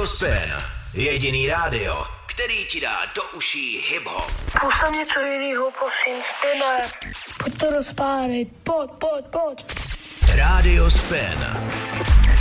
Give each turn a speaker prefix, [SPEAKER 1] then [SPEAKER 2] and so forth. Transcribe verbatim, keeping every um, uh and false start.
[SPEAKER 1] Rádio Spin. Jediný rádio, který ti dá do uší hip-hop.
[SPEAKER 2] Pust tam něco jinýho, prosím, Spine. Pojď to rozpálit, pojď, pojď, pojď.
[SPEAKER 1] Rádio Spin.